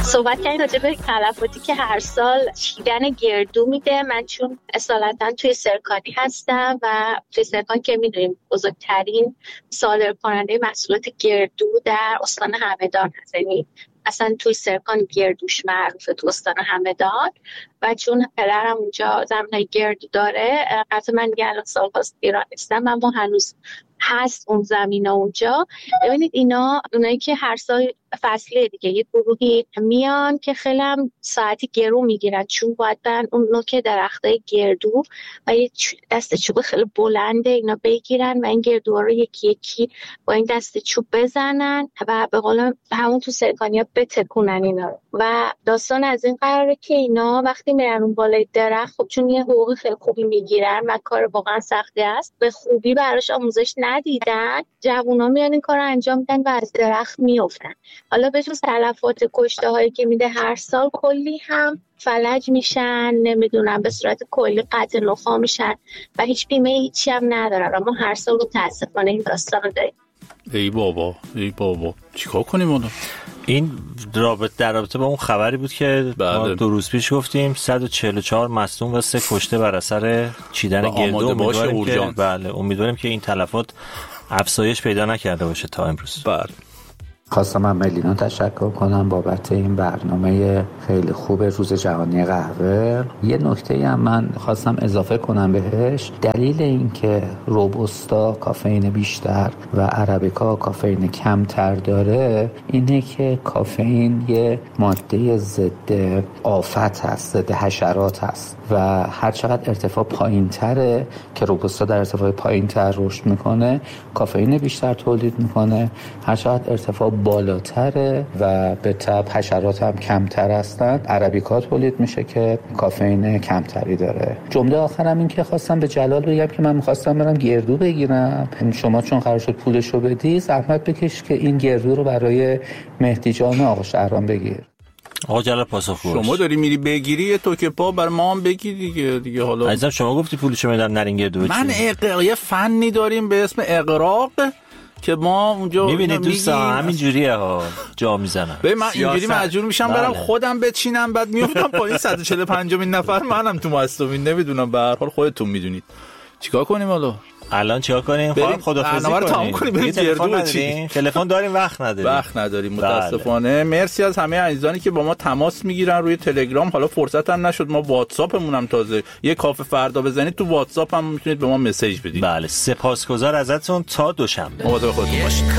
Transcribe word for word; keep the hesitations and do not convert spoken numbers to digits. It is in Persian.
صحبت کردیم راجع به تلفاتی که هر سال چیدن گردو میده. من چون اصالتا توی سرکانی هستم و توی سرکان که میدونیم بزرگترین صادر کننده محصولات گردو در استان همدان هست، یعنی اصلا توی سرکان گردوش معروفه تو استان همدان و چون پدرم اونجا زمینای گردو داره، قطعا من دیگه الان سال هاست ایران نیستم، اما هنوز هست اون زمینه اونجا. ببینید اینا اونایی که هر سال فصله دیگه یه گروهی میان که خیلی هم ساعتی گرو میگیرن، چون باید برن اون نوک درختای گردو و یه دست چوب خیلی بلنده اینا بگیرن و این گردوها رو یکی یکی با این دست چوب بزنن و به قول همون تو سرکانیا بتکونن اینا رو. و داستان از این قراره که اینا وقتی میرن اون بالای درخت، خب چون یه حقوق خیلی خوبی میگیرن و کار واقعا سختی است، به خوبی براش آموزش ندیدن، جوونا میان این کارو انجام میدن و از درخت میافتن. حالا به جز تلفات کشته هایی که میده هر سال، کلی هم فلج میشن، نمیدونم به صورت کلی قطع نخاع میشن و هیچ بیمه هیچی هم ندارن. اما هر سال متاسفانه این داستان رو داریم. ای بابا ای بابا چیکار کنیم اونو؟ این رابطه در رابطه با اون خبری بود که ما دو روز پیش گفتیم صد و چهل و چهار مصدوم و سه کشته بر اثر چیدن گردو. امیدواریم که بله امیدواریم که این تلفات افزایش پیدا نکرده باشه تا امروز. بله. خواستم من ملینا تشکر کنم بابت این برنامه خیلی خوب روز جهانی قهوه. یه نکته هم من خواستم اضافه کنم بهش. دلیل این که روبوستا کافئین بیشتر و عربیکا کافئین کمتر داره اینه که کافئین یه ماده ضد آفت هست، ضد حشرات هست و هر چقدر ارتفاع پایین تره که روبوستا در ارتفاع پایین تر رشد میکنه کافئین بیشتر تولید میکنه، هر چقدر ارتفاع بالاتره و به تبع حشرات هم کمتر هستن عربیکا تولید میشه که کافئین کمتری داره. جمله آخرم این که خواستم به جلال بگم که من میخواستم برم گردو بگیرم، شما چون قرار شد پولشو بدی زحمت بکش که این گردو رو برای مهدی جان آقا شهرام بگیر. آقا جلال پاسخ گوش. شما داری میری بگیری یه توکه پا بر ما هم بگیر دیگه دیگه حالا عزیزم شما گفتی پولشو میدم نرین گردو بچین. من اقراق یه فنی داریم به اسم اقراق که ما اونجا میبینید دوستا همین جوریه ها جا میزنن. به من اینجوری مجبور میشم بله. برم خودم بچینم بعد میافتم پایین صد و چهل و پنجمین نفر منم تو مصدومین. نمیدونم به هر حال خودتون میدونید چیکار کنیم حالا. الان چیکار کنیم؟ خب خدافظی کنیم. تمام کنیم بریم گردو بچینیم. تلفن داریم وقت نداریم. وقت نداریم متاسفانه. بله. مرسی از همه عزیزانی که با ما تماس میگیرن روی تلگرام. حالا فرصت هم نشد ما واتساپمون هم تازه یه کافه فردا بزنید تو واتساپ هم میتونید به ما مسیج بدید. بله سپاسگزار ازتون تا دوشنبه. مواظب خودتون باشید.